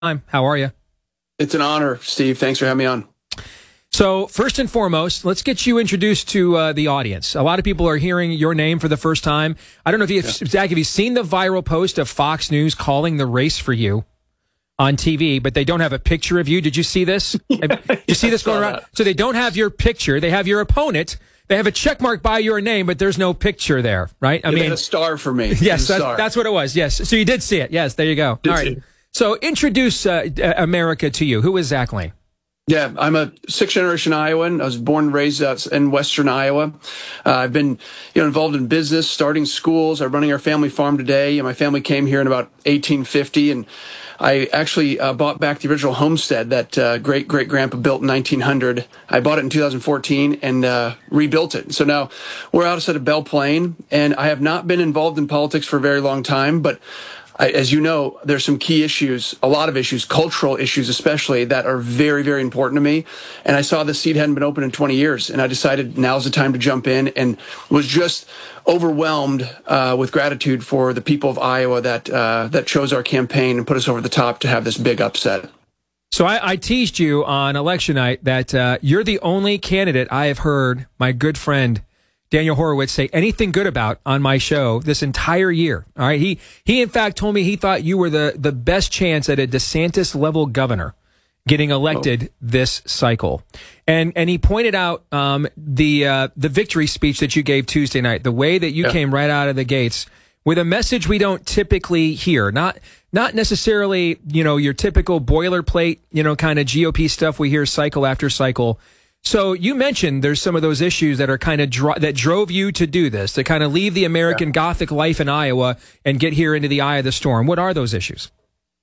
How are you? It's an honor, Steve. Thanks for having me on. So first and foremost, let's get you introduced to the audience. A lot of people are hearing your name for the first time. I don't know if you, Zach, have you seen the viral post of Fox News calling the race for you on TV, but they don't have a picture of you? Did you see this? Did you see this going around? So they don't have your picture. They have your opponent. They have a check mark by your name, but there's no picture there, right? I mean, a star for me. Yes, that's what it was. Yes. So you did see it. Yes, there you go. All right. So introduce America to you. Who is Zach Lane? Yeah, I'm a sixth-generation Iowan. I was born and raised in western Iowa. I've been involved in business, starting schools. I'm running our family farm today. My family came here in about 1850, and I actually bought back the original homestead that great-great-grandpa built in 1900. I bought it in 2014 and rebuilt it. So now we're outside of Belle Plaine, and I have not been involved in politics for a very long time, but as you know, there's some key issues, a lot of issues, cultural issues especially, that are very, very important to me. And I saw the seat hadn't been open in 20 years, and I decided now's the time to jump in, and was just overwhelmed with gratitude for the people of Iowa that chose our campaign and put us over the top to have this big upset. So I teased you on election night that you're the only candidate I have heard my good friend Daniel Horowitz say anything good about on my show this entire year. All right. He in fact told me he thought you were the best chance at a DeSantis level governor getting elected this cycle. And he pointed out the victory speech that you gave Tuesday night, the way that you came right out of the gates with a message we don't typically hear. Not necessarily, your typical boilerplate, kind of GOP stuff we hear cycle after cycle. So you mentioned there's some of those issues that are kind of that drove you to do this, to kind of leave the American Gothic life in Iowa and get here into the eye of the storm. What are those issues?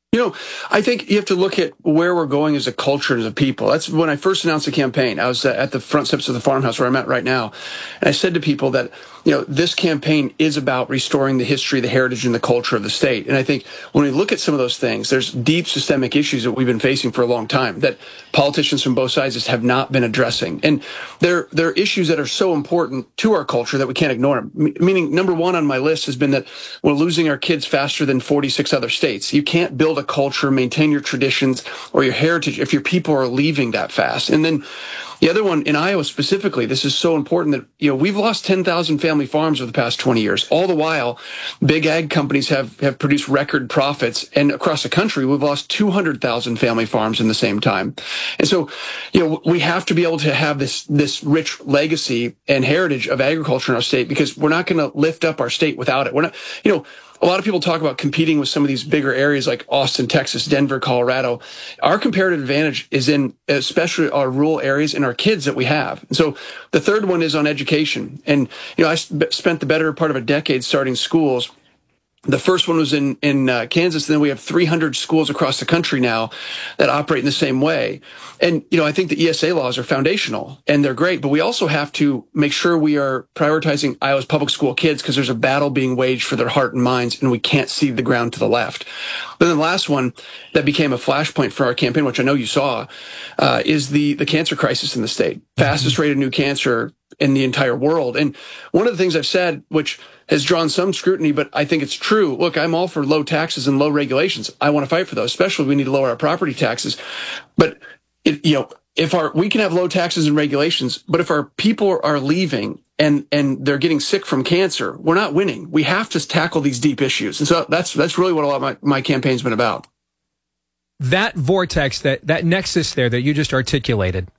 I think you have to look at where we're going as a culture, as a people. That's when I first announced the campaign. I was at the front steps of the farmhouse where I'm at right now. And I said to people that, this campaign is about restoring the history, the heritage, and the culture of the state. And I think when we look at some of those things, there's deep systemic issues that we've been facing for a long time that politicians from both sides just have not been addressing. And they're issues that are so important to our culture that we can't ignore them. Meaning, number one on my list has been that we're losing our kids faster than 46 other states. You can't build a culture, maintain your traditions or your heritage if your people are leaving that fast. And then the other one in Iowa specifically, this is so important that, we've lost 10,000 family farms over the past 20 years. All the while, big ag companies have produced record profits. And across the country, we've lost 200,000 family farms in the same time. And so, we have to be able to have this rich legacy and heritage of agriculture in our state, because we're not going to lift up our state without it. We're not, a lot of people talk about competing with some of these bigger areas like Austin, Texas, Denver, Colorado. Our comparative advantage is in especially our rural areas and our kids that we have. And so the third one is on education. And, I spent the better part of a decade starting schools. The first one was in Kansas, and then we have 300 schools across the country now that operate in the same way. And, I think the ESA laws are foundational, and they're great, but we also have to make sure we are prioritizing Iowa's public school kids, because there's a battle being waged for their heart and minds, and we can't see the ground to the left. But then the last one that became a flashpoint for our campaign, which I know you saw, is the cancer crisis in the state. Fastest rate of new cancer in the entire world. And one of the things I've said, which has drawn some scrutiny, but I think it's true. Look, I'm all for low taxes and low regulations. I want to fight for those, especially we need to lower our property taxes. But, we can have low taxes and regulations, but if our people are leaving and they're getting sick from cancer, we're not winning. We have to tackle these deep issues. And so that's really what a lot of my campaign's been about. That vortex, that nexus there that you just articulated,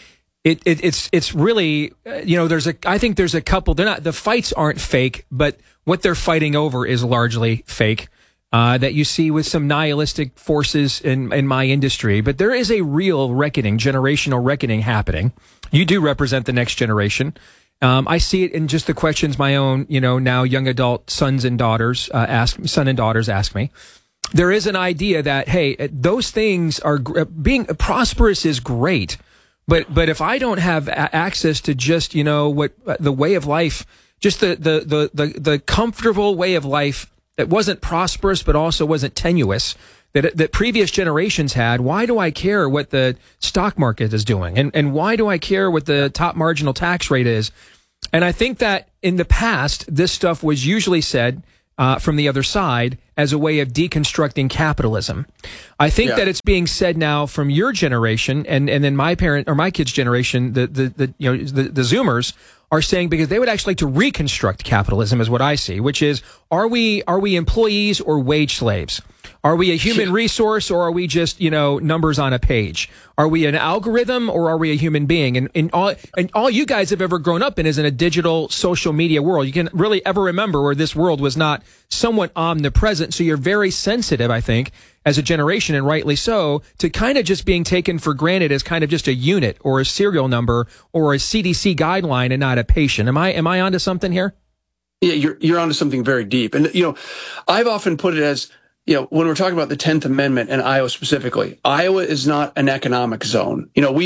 it's really, I think there's a couple, the fights aren't fake, but what they're fighting over is largely fake, that you see with some nihilistic forces in my industry. But there is a real reckoning, generational reckoning happening. You do represent the next generation. I see it in just the questions my own, now young adult sons and daughters ask me. There is an idea that, hey, those things are, being prosperous is great. But if I don't have access to just, what the way of life, just the comfortable way of life that wasn't prosperous, but also wasn't tenuous, that previous generations had, why do I care what the stock market is doing? And why do I care what the top marginal tax rate is? And I think that in the past, this stuff was usually said from the other side as a way of deconstructing capitalism. I think that it's being said now from your generation and then my kids' generation, the Zoomers are saying, because they would actually like to reconstruct capitalism is what I see, which is, are we employees or wage slaves? Are we a human resource, or are we just, numbers on a page? Are we an algorithm, or are we a human being? And all you guys have ever grown up in is in a digital social media world. You can really ever remember where this world was not somewhat omnipresent. So you're very sensitive, I think, as a generation, and rightly so, to kind of just being taken for granted as kind of just a unit or a serial number or a CDC guideline and not a patient. Am I onto something here? Yeah, you're onto something very deep. And, I've often put it as, when we're talking about the 10th Amendment and Iowa specifically, Iowa is not an economic zone.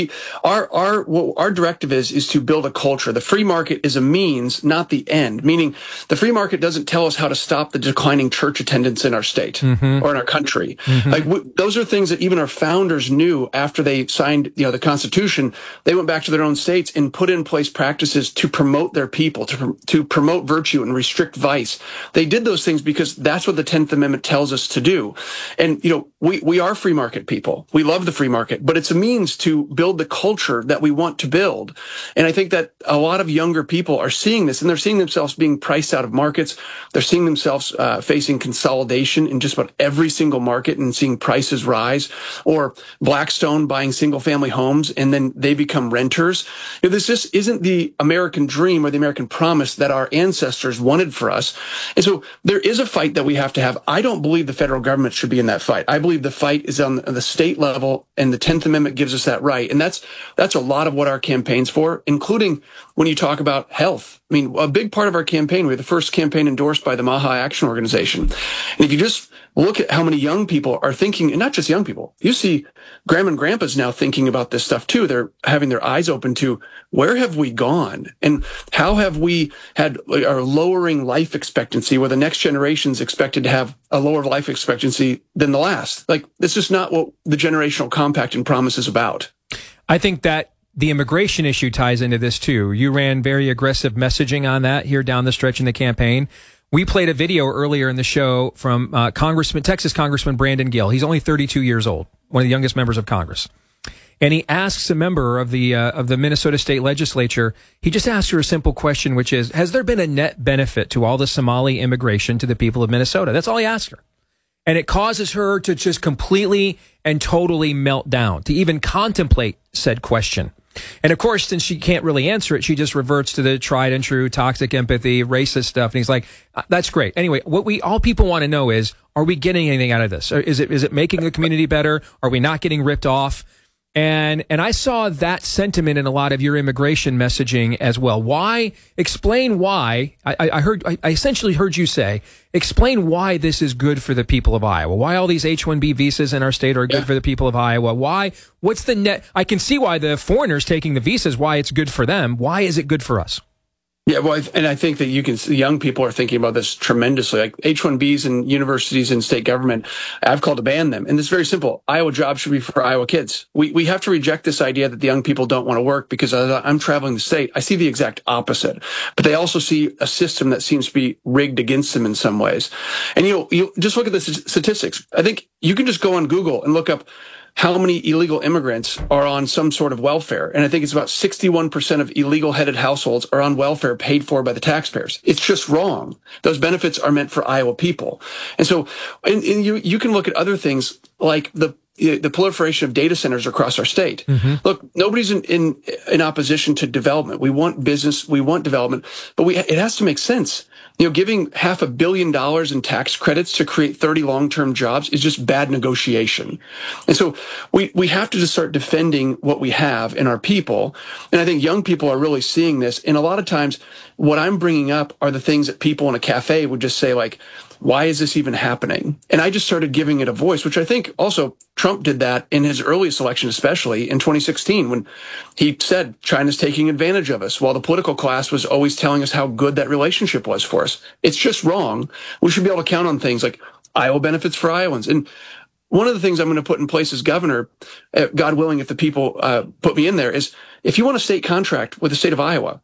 Our directive is to build a culture. The free market is a means, not the end, meaning the free market doesn't tell us how to stop the declining church attendance in our state or in our country. Those are things that even our founders knew after they signed, the Constitution. They went back to their own states and put in place practices to promote their people, to promote virtue and restrict vice. They did those things because that's what the 10th Amendment tells us to do. And, we are free market people. We love the free market, but it's a means to build the culture that we want to build. And I think that a lot of younger people are seeing this, and they're seeing themselves being priced out of markets. They're seeing themselves facing consolidation in just about every single market and seeing prices rise, or Blackstone buying single family homes and then they become renters. This just isn't the American dream or the American promise that our ancestors wanted for us. And so there is a fight that we have to have. I don't believe the federal government should be in that fight. I believe the fight is on the state level, and the 10th Amendment gives us that right. And that's a lot of what our campaign's for, including when you talk about health. I mean, a big part of our campaign, we were the first campaign endorsed by the MAHA Action Organization. And if you just look at how many young people are thinking, and not just young people, you see grandma and grandpas now thinking about this stuff too. They're having their eyes open to, where have we gone? And how have we had our lowering life expectancy, where the next generation's expected to have a lower life expectancy than the last? This is not what the generational compact and promise is about. I think that the immigration issue ties into this too. You ran very aggressive messaging on that here down the stretch in the campaign. We played a video earlier in the show from Texas Congressman Brandon Gill. He's only 32 years old, one of the youngest members of Congress. And he asks a member of the Minnesota State Legislature, he just asks her a simple question, which is, has there been a net benefit to all the Somali immigration to the people of Minnesota? That's all he asks her. And it causes her to just completely and totally melt down, to even contemplate said question. And of course, since she can't really answer it, she just reverts to the tried and true toxic empathy, racist stuff. And he's like, that's great. Anyway, what all people want to know is, are we getting anything out of this? Or is it making the community better? Are we not getting ripped off? And I saw that sentiment in a lot of your immigration messaging as well. Why? Explain why. I essentially heard you say, explain why this is good for the people of Iowa. Why all these H-1B visas in our state are good for the people of Iowa. Why? What's the net? I can see why the foreigners taking the visas, why it's good for them. Why is it good for us? Yeah, well, and I think that young people are thinking about this tremendously. Like H-1Bs in universities and state government, I've called to ban them. And it's very simple. Iowa jobs should be for Iowa kids. We have to reject this idea that the young people don't want to work, because I'm traveling the state, I see the exact opposite. But they also see a system that seems to be rigged against them in some ways. And you just look at the statistics. I think you can just go on Google and look up how many illegal immigrants are on some sort of welfare. And I think it's about 61% of illegal headed households are on welfare paid for by the taxpayers. It's just wrong. Those benefits are meant for Iowa people. And so, and you can look at other things like the proliferation of data centers across our state. Mm-hmm. Look, nobody's in opposition to development. We want business, we want development, but it has to make sense. Giving $500 million in tax credits to create 30 long-term jobs is just bad negotiation. And so we have to just start defending what we have in our people. And I think young people are really seeing this. And a lot of times what I'm bringing up are the things that people in a cafe would just say, like, why is this even happening? And I just started giving it a voice, which I think also Trump did that in his earliest election, especially in 2016, when he said China's taking advantage of us, while the political class was always telling us how good that relationship was for us. It's just wrong. We should be able to count on things like Iowa benefits for Iowans. And one of the things I'm going to put in place as governor, God willing, if the people put me in there, is if you want a state contract with the state of Iowa,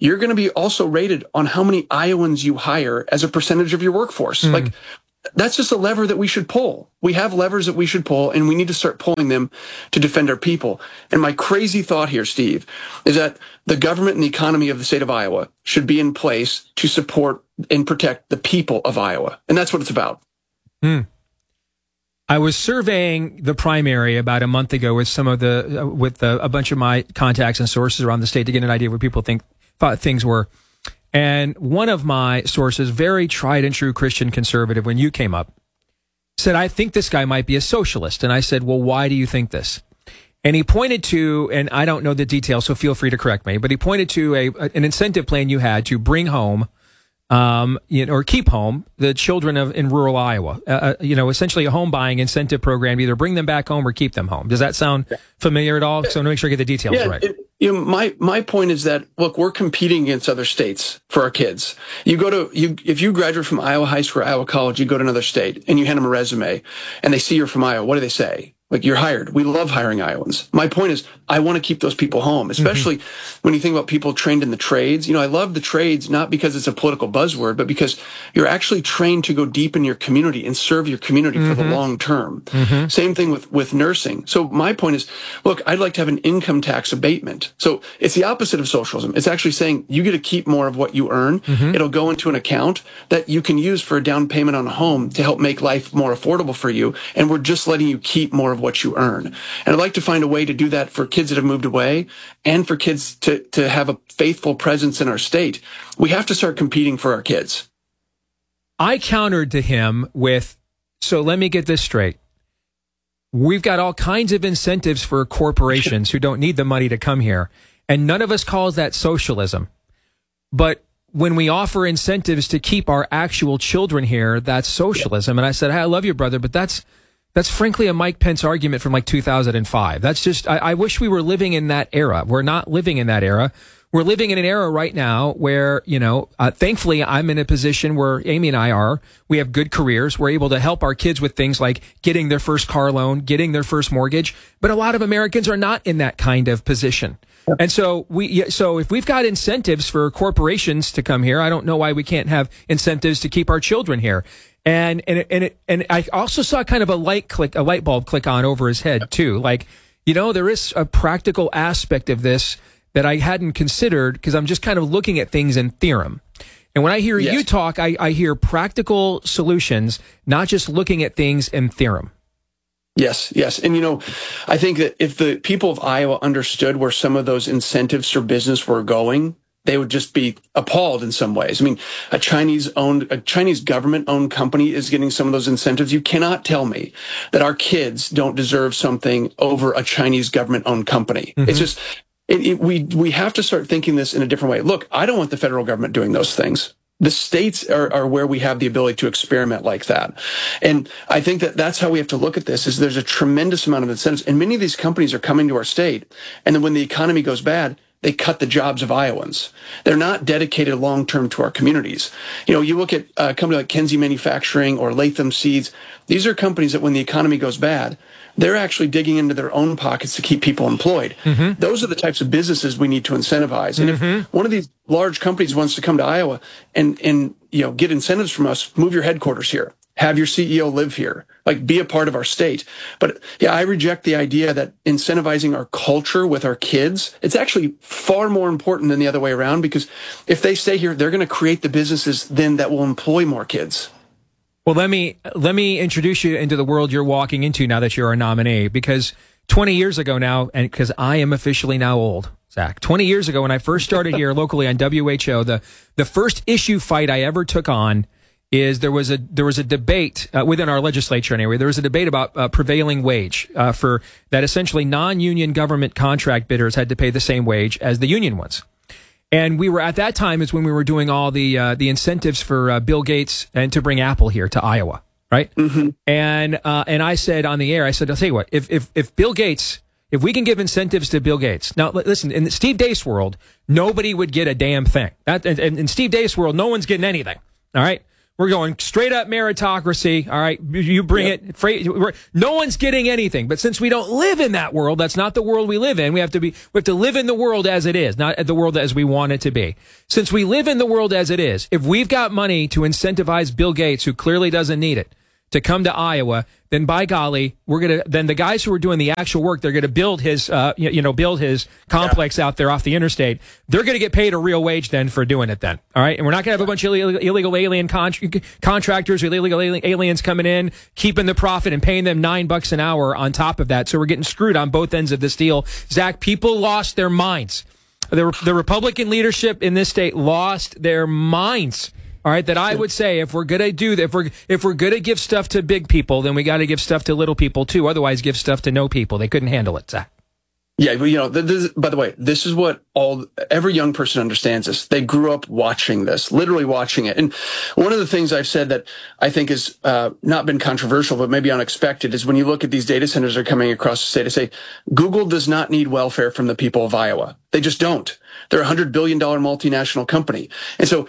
you're going to be also rated on how many Iowans you hire as a percentage of your workforce. Like, that's just a lever that we should pull. We have levers that we should pull, and we need to start pulling them to defend our people. And my crazy thought here, Steve, is that the government and the economy of the state of Iowa should be in place to support and protect the people of Iowa. And that's what it's about. I was surveying the primary about a month ago with some of a bunch of my contacts and sources around the state to get an idea of what people thought things were. And one of my sources, very tried and true Christian conservative, when you came up, said, I think this guy might be a socialist. And I said, well, why do you think this? And he pointed to, and I don't know the details, so feel free to correct me, but he pointed to an incentive plan you had to bring home, or keep home the children in rural Iowa. Essentially a home buying incentive program, either bring them back home or keep them home. Does that sound familiar at all? So I want to make sure I get the details right. My point is that, look, we're competing against other states for our kids. If you graduate from Iowa High School or Iowa College, you go to another state and you hand them a resume and they see you're from Iowa. What do they say? Like, you're hired. We love hiring Iowans. My point is, I want to keep those people home, especially when you think about people trained in the trades. I love the trades, not because it's a political buzzword, but because you're actually trained to go deep in your community and serve your community for the long term. Same thing with nursing. So my point is, look, I'd like to have an income tax abatement. So it's the opposite of socialism. It's actually saying you get to keep more of what you earn. It'll go into an account that you can use for a down payment on a home to help make life more affordable for you. And we're just letting you keep more of what you earn. And I'd like to find a way to do that for kids that have moved away and for kids to have a faithful presence in our state. We have to start competing for our kids. I countered to him with, so let me get this straight. We've got all kinds of incentives for corporations who don't need the money to come here, and none of us calls that socialism. But when we offer incentives to keep our actual children here, that's socialism. And I said, hey, I love you, brother, but that's frankly a Mike Pence argument from like 2005. That's just, I wish we were living in that era. We're not living in that era. We're living in an era right now where, thankfully I'm in a position where Amy and I are, we have good careers. We're able to help our kids with things like getting their first car loan, getting their first mortgage. But a lot of Americans are not in that kind of position. And so if we've got incentives for corporations to come here, I don't know why we can't have incentives to keep our children here. And I also saw kind of a light bulb click on over his head too. Like, there is a practical aspect of this that I hadn't considered because I'm just kind of looking at things in theorem. And when I hear you talk, I hear practical solutions, not just looking at things in theorem. Yes. And, I think that if the people of Iowa understood where some of those incentives for business were going, they would just be appalled in some ways. I mean, a Chinese government-owned company is getting some of those incentives. You cannot tell me that our kids don't deserve something over a Chinese government-owned company. It's just, we have to start thinking this in a different way. Look, I don't want the federal government doing those things. The states are where we have the ability to experiment like that. And I think that that's how we have to look at this, is there's a tremendous amount of incentives. And many of these companies are coming to our state. And then when the economy goes bad, they cut the jobs of Iowans. They're not dedicated long-term to our communities. You look at a company like Kenzie Manufacturing or Latham Seeds. These are companies that when the economy goes bad, they're actually digging into their own pockets to keep people employed. Those are the types of businesses we need to incentivize. And if one of these large companies wants to come to Iowa and get incentives from us, move your headquarters here. Have your CEO live here, like be a part of our state. But I reject the idea that incentivizing our culture with our kids, it's actually far more important than the other way around, because if they stay here, they're going to create the businesses then that will employ more kids. Well, let me introduce you into the world you're walking into now that you're a nominee, because 20 years ago now, and because I am officially now old, Zach, 20 years ago when I first started here locally on WHO, the first issue fight I ever took on is there was a debate within our legislature anyway. There was a debate about prevailing wage for that essentially non-union government contract bidders had to pay the same wage as the union ones. And we were at that time is when we were doing all the incentives for Bill Gates and to bring Apple here to Iowa, right? And I said on the air, I said, I'll tell you what, if Bill Gates, if we can give incentives to Bill Gates, now listen, in the Steve Deace world, nobody would get a damn thing. In Steve Deace world, no one's getting anything. All right. We're going straight up meritocracy. All right. You bring it. No one's getting anything. But since we don't live in that world, that's not the world we live in. We have to live in the world as it is, not the world as we want it to be. Since we live in the world as it is, if we've got money to incentivize Bill Gates, who clearly doesn't need it, to come to Iowa, then by golly, then the guys who are doing the actual work, they're going to build his, build his complex out there off the interstate. They're going to get paid a real wage then for doing it then. All right. And we're not going to have a bunch of illegal alien contractors or illegal aliens coming in, keeping the profit and paying them $9 an hour on top of that. So we're getting screwed on both ends of this deal. Zach, people lost their minds. The Republican leadership in this state lost their minds. All right, that I would say if we're gonna do that, if we're gonna give stuff to big people, then we got to give stuff to little people too. Otherwise, give stuff to no people. They couldn't handle it, Zach. Yeah, but by the way, this is what every young person understands this. They grew up watching this, literally watching it. And one of the things I've said that I think has not been controversial, but maybe unexpected, is when you look at these data centers that are coming across the state, I say, Google does not need welfare from the people of Iowa. They just don't. They're a $100 billion multinational company. And so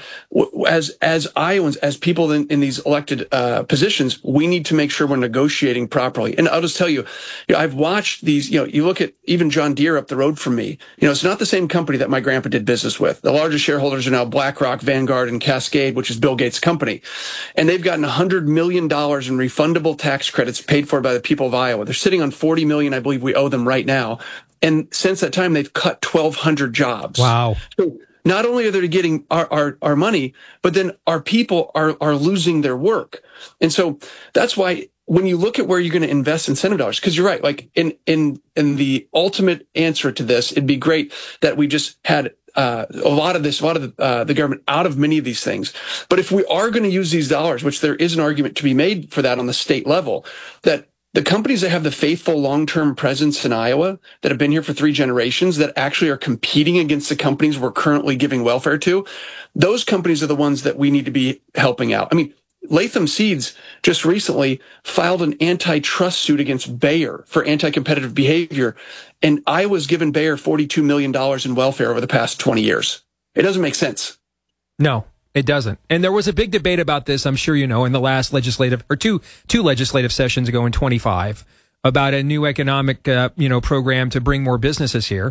as Iowans, as people in these elected positions, we need to make sure we're negotiating properly. And I'll just tell you, I've watched these, you look at even John Deere up the road from me. It's not the same company that my grandpa did business with. The largest shareholders are now BlackRock, Vanguard, and Cascade, which is Bill Gates' company. And they've gotten $100 million in refundable tax credits paid for by the people of Iowa. They're sitting on $40 million, I believe we owe them right now. And since that time, they've cut 1,200 jobs. Wow. So not only are they getting our money, but then our people are losing their work. And so that's why when you look at where you're going to invest incentive dollars, because you're right, like in the ultimate answer to this, it'd be great that we just had a lot of the government out of many of these things. But if we are going to use these dollars, which there is an argument to be made for that on the state level, that the companies that have the faithful long-term presence in Iowa that have been here for 3 generations that actually are competing against the companies we're currently giving welfare to, those companies are the ones that we need to be helping out. I mean, Latham Seeds just recently filed an antitrust suit against Bayer for anti-competitive behavior, and Iowa's given Bayer $42 million in welfare over the past 20 years. It doesn't make sense. No. It doesn't. And there was a big debate about this, I'm sure you know, in the last two legislative sessions ago in 25 about a new economic, program to bring more businesses here.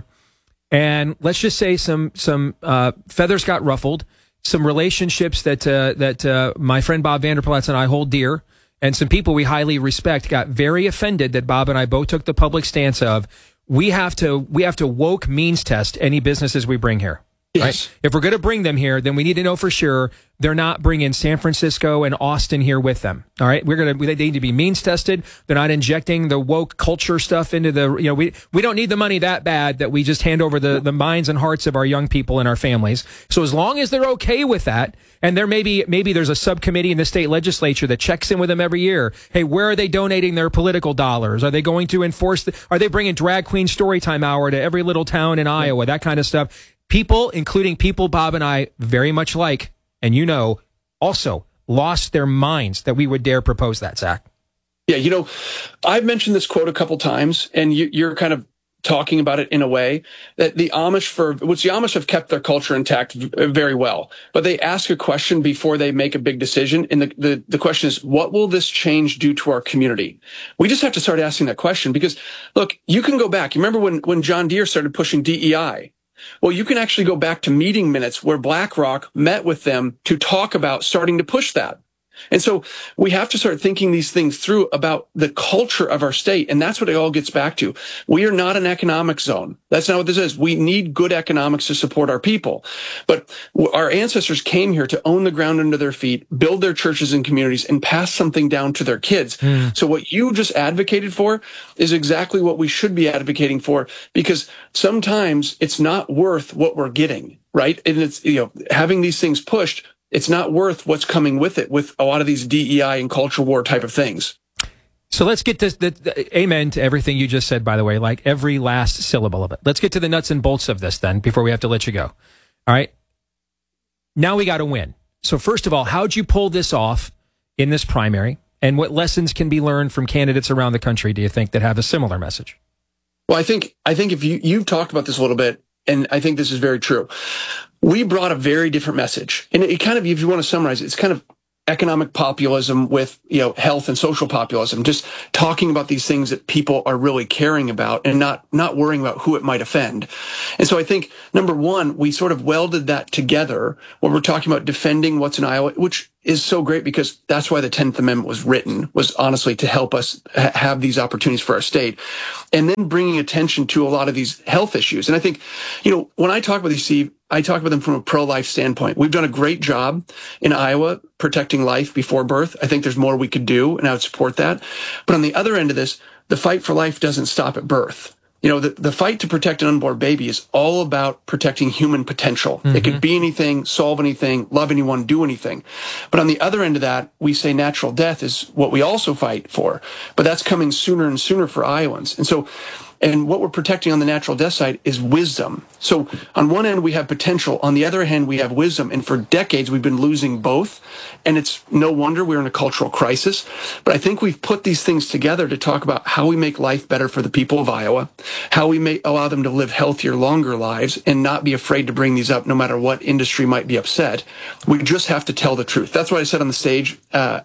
And let's just say some feathers got ruffled, some relationships that my friend Bob Vanderplatz and I hold dear, and some people we highly respect got very offended that Bob and I both took the public stance of we have to woke means test any businesses we bring here. Yes. Right? If we're going to bring them here, then we need to know for sure they're not bringing San Francisco and Austin here with them. All right, they need to be means tested. They're not injecting the woke culture stuff into the. We don't need the money that bad that we just hand over the minds and hearts of our young people and our families. So as long as they're okay with that, and there maybe there's a subcommittee in the state legislature that checks in with them every year. Hey, where are they donating their political dollars? Are they going to enforce? Are they bringing drag queen storytime hour to every little town in Iowa? That kind of stuff. People, including people Bob and I very much like, and also lost their minds that we would dare propose that, Zach. Yeah, I've mentioned this quote a couple times, and you're kind of talking about it in a way that the Amish have kept their culture intact very well, but they ask a question before they make a big decision. And the question is, what will this change do to our community? We just have to start asking that question because look, you can go back. You remember when John Deere started pushing DEI? Well, you can actually go back to meeting minutes where BlackRock met with them to talk about starting to push that. And so we have to start thinking these things through about the culture of our state. And that's what it all gets back to. We are not an economic zone. That's not what this is. We need good economics to support our people. But our ancestors came here to own the ground under their feet, build their churches and communities, and pass something down to their kids. So what you just advocated for is exactly what we should be advocating for, because sometimes it's not worth what we're getting, right? And it's, having these things pushed, it's not worth what's coming with it, with a lot of these DEI and culture war type of things. So let's get this, amen to everything you just said, by the way, like every last syllable of it. Let's get to the nuts and bolts of this then before we have to let you go. All right. Now we got to win. So first of all, how'd you pull this off in this primary? And what lessons can be learned from candidates around the country, do you think, that have a similar message? Well, I think if you've talked about this a little bit, and I think this is very true. We brought a very different message. And it kind of, if you want to summarize it, it's kind of economic populism with, health and social populism, just talking about these things that people are really caring about and not worrying about who it might offend. And so I think, number one, we sort of welded that together when we're talking about defending what's in Iowa, which is so great because that's why the 10th Amendment was written, was honestly to help us have these opportunities for our state. And then bringing attention to a lot of these health issues. And I think, when I talk about these, Steve, I talk about them from a pro-life standpoint. We've done a great job in Iowa protecting life before birth. I think there's more we could do, and I would support that. But on the other end of this, the fight for life doesn't stop at birth. The fight to protect an unborn baby is all about protecting human potential. Mm-hmm. It could be anything, solve anything, love anyone, do anything. But on the other end of that, we say natural death is what we also fight for. But that's coming sooner and sooner for Iowans. And what we're protecting on the natural death side is wisdom. So on one end, we have potential. On the other hand, we have wisdom. And for decades, we've been losing both. And it's no wonder we're in a cultural crisis. But I think we've put these things together to talk about how we make life better for the people of Iowa, how we may allow them to live healthier, longer lives, and not be afraid to bring these up no matter what industry might be upset. We just have to tell the truth. That's what I said on the stage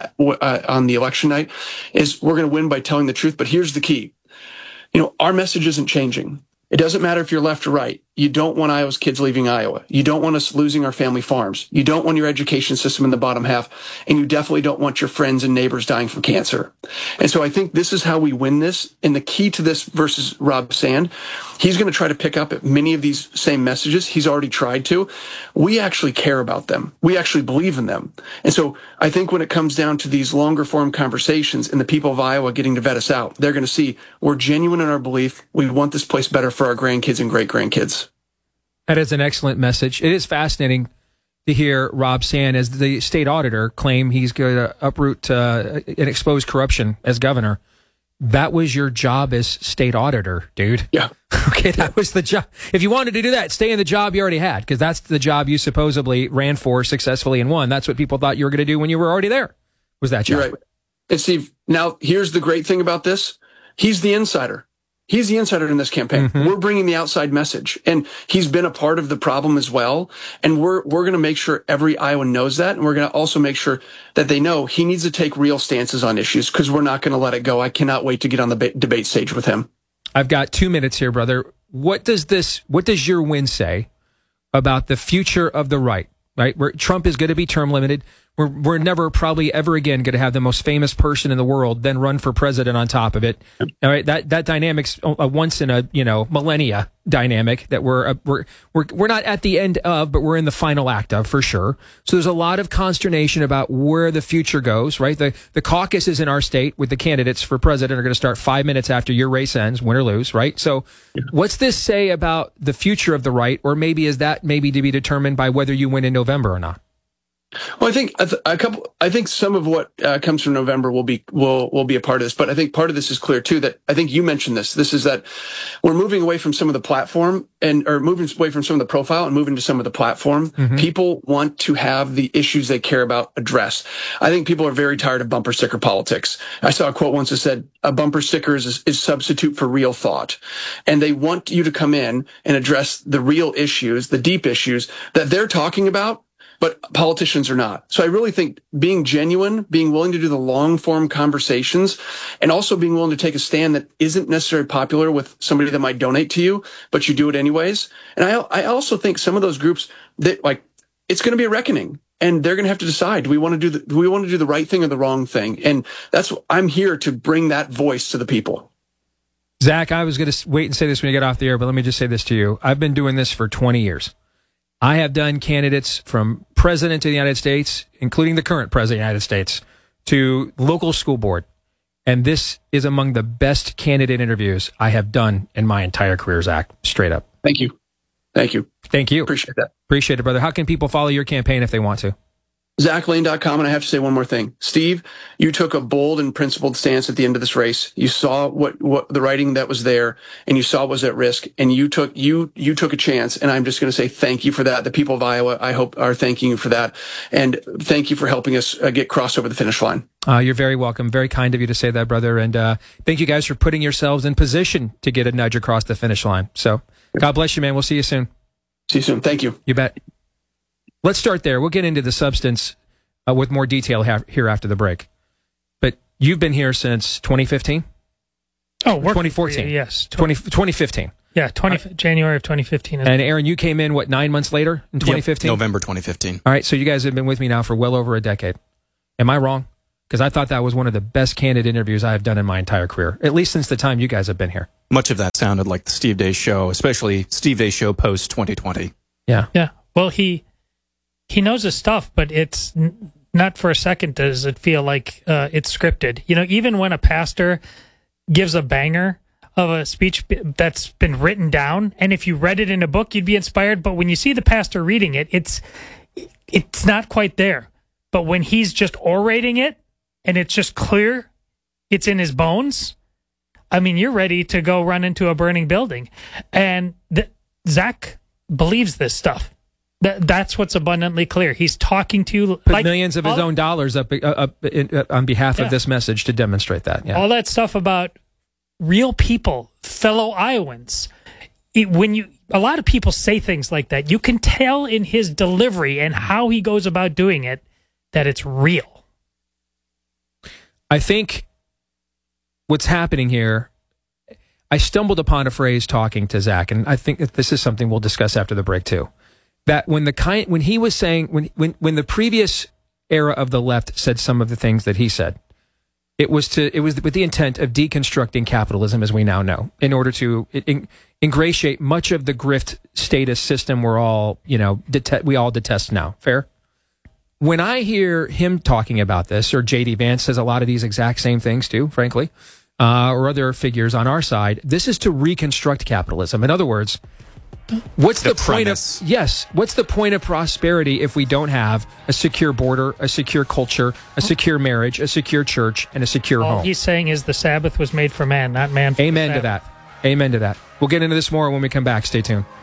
on the election night, is we're going to win by telling the truth. But here's the key. Our message isn't changing. It doesn't matter if you're left or right. You don't want Iowa's kids leaving Iowa. You don't want us losing our family farms. You don't want your education system in the bottom half. And you definitely don't want your friends and neighbors dying from cancer. And so I think this is how we win this. And the key to this versus Rob Sand, he's going to try to pick up at many of these same messages. He's already tried to. We actually care about them. We actually believe in them. And so I think when it comes down to these longer form conversations and the people of Iowa getting to vet us out, they're going to see we're genuine in our belief. We want this place better for our grandkids and great-grandkids. That is an excellent message. It is fascinating to hear Rob Sand, as the state auditor, claim he's going to uproot and expose corruption as governor. That was your job as state auditor, dude. Yeah. Okay, that was the job. If you wanted to do that, stay in the job you already had, because that's the job you supposedly ran for successfully and won. That's what people thought you were going to do when you were already there, was that job. You're right. And Steve, now here's the great thing about this. He's the insider. He's the insider in this campaign. Mm-hmm. We're bringing the outside message, and he's been a part of the problem as well. And we're going to make sure every Iowan knows that. And we're going to also make sure that they know he needs to take real stances on issues, because we're not going to let it go. I cannot wait to get on the debate stage with him. I've got 2 minutes here, brother. What does your win say about the future of the right? Right? Where Trump is going to be term limited. We're never probably ever again going to have the most famous person in the world then run for president on top of it. All right, that dynamic's a once in a millennia dynamic that we're not at the end of, but we're in the final act of, for sure. So there's a lot of consternation about where the future goes. Right, the caucuses in our state with the candidates for president are going to start 5 minutes after your race ends, win or lose. Right. So what's this say about the future of the right, or maybe is that maybe to be determined by whether you win in November or not? Well, I think some of what comes from November will be a part of this, but I think part of this is clear too. That I think you mentioned this. This is that we're moving away from some of the platform or moving away from some of the profile and moving to some of the platform. Mm-hmm. People want to have the issues they care about addressed. I think people are very tired of bumper sticker politics. I saw a quote once that said, "A bumper sticker is substitute for real thought," and they want you to come in and address the real issues, the deep issues that they're talking about, but politicians are not. So I really think being genuine, being willing to do the long form conversations, and also being willing to take a stand that isn't necessarily popular with somebody that might donate to you, but you do it anyways. And I also think some of those groups that it's going to be a reckoning, and they're going to have to decide, do we want to do the right thing or the wrong thing? And I'm here to bring that voice to the people. Zach, I was going to wait and say this when you get off the air, but let me just say this to you. I've been doing this for 20 years. I have done candidates from president of the United States, including the current president of the United States, to local school board. And this is among the best candidate interviews I have done in my entire career, Zach. Straight up. Thank you. Thank you. Thank you. Appreciate that. Appreciate it, brother. How can people follow your campaign if they want to? ZachLane.com. And I have to say one more thing. Steve, you took a bold and principled stance at the end of this race. You saw what the writing that was there, and you saw what was at risk, and you took a chance. And I'm just going to say thank you for that. The people of Iowa, I hope, are thanking you for that. And thank you for helping us get crossed over the finish line. You're very welcome. Very kind of you to say that, brother. And thank you guys for putting yourselves in position to get a nudge across the finish line. So God bless you, man. We'll see you soon. See you soon. Thank you. You bet. Let's start there. We'll get into the substance with more detail here after the break. But you've been here since 2015? Oh, 2014. Yes. 2015. Yeah, January of 2015. And Aaron, you came in, 9 months later in 2015? Yep, November 2015. All right, so you guys have been with me now for well over a decade. Am I wrong? Because I thought that was one of the best candid interviews I have done in my entire career, at least since the time you guys have been here. Much of that sounded like the Steve Deace Show, especially Steve Deace Show post 2020. Yeah. Yeah. Well, he knows his stuff, but it's not for a second does it feel like it's scripted. You know, even when a pastor gives a banger of a speech that's been written down, and if you read it in a book, you'd be inspired. But when you see the pastor reading it, it's not quite there. But when he's just orating it, and it's just clear, it's in his bones. I mean, you're ready to go run into a burning building. And Zach believes this stuff. That's what's abundantly clear. He's talking to you. Put millions of his own dollars up on behalf of this message to demonstrate that. Yeah. All that stuff about real people, fellow Iowans. A lot of people say things like that. You can tell in his delivery and how he goes about doing it that it's real. I think what's happening here, I stumbled upon a phrase talking to Zach, and I think that this is something we'll discuss after the break too. That when he was saying, when the previous era of the left said some of the things that he said, it was with the intent of deconstructing capitalism as we now know, in order to ingratiate much of the grift status system we all detest now. Fair? When I hear him talking about this, or J.D. Vance says a lot of these exact same things too, frankly, or other figures on our side, this is to reconstruct capitalism. In other words, what's the point what's the point of prosperity if we don't have a secure border, a secure culture, a secure marriage, a secure church, and a secure home? All he's saying is the Sabbath was made for man, not man for Amen to that. Amen to that. We'll get into this more when we come back. Stay tuned.